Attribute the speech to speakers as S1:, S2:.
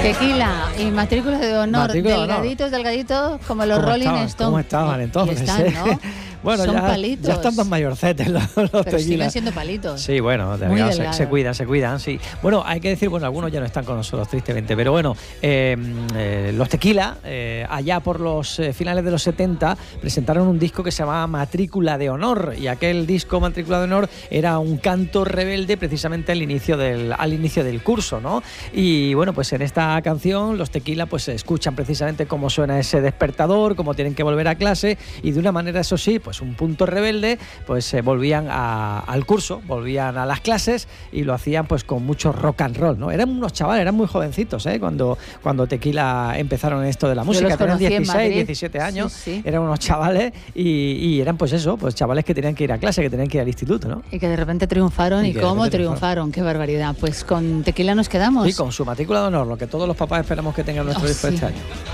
S1: Tequila y matrícula de honor, delgaditos, como los Rolling Stones.
S2: ¿Cómo estaban entonces?
S1: Están, ¿no?
S2: Bueno,
S1: son
S2: ya,
S1: palitos.
S2: Ya están más mayorcetes los
S1: Pero
S2: tequilas.
S1: siguen siendo palitos.
S2: Sí, bueno, se cuidan, sí. Bueno, hay que decir, algunos ya no están con nosotros, tristemente, pero bueno, los tequila, allá por los finales de los 70, presentaron un disco que se llamaba Matrícula de Honor, y aquel disco Matrícula de Honor era un canto rebelde precisamente al inicio del curso, ¿no? Y bueno, pues en esta canción los tequila pues escuchan precisamente cómo suena ese despertador, cómo tienen que volver a clase, y de una manera, eso sí, pues un punto rebelde, pues volvían al curso, volvían a las clases y lo hacían pues con mucho rock and roll, ¿no? Eran unos chavales, eran muy jovencitos, cuando Tequila empezaron esto de la música, tenían 16, 17 años, sí. Eran unos chavales y eran pues eso, pues chavales que tenían que ir a clase, que tenían que ir al instituto, ¿no?
S1: Y que de repente triunfaron, y cómo triunfaron, qué barbaridad. Pues con Tequila nos quedamos.
S2: Sí, con su matrícula de honor, lo que todos los papás esperamos que tengan nuestro disco este año.